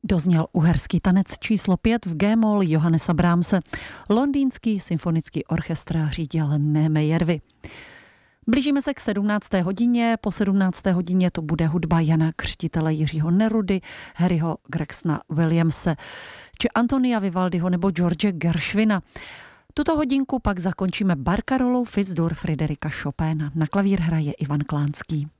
Dozněl uherský tanec číslo 5 v G-moll Johannesa Brahmse. Londýnský symfonický orchestr řídil Nemejervi. Blížíme se k 17. hodině. Po 17. hodině to bude hudba Jana Křtitele, Jiřího Nerudy, Harryho Gregsona Williamse, či Antonia Vivaldiho nebo George Gershwina. Tuto hodinku pak zakončíme barkarolou Fis-dur Friderika Chopina. Na klavír hraje Ivan Klánský.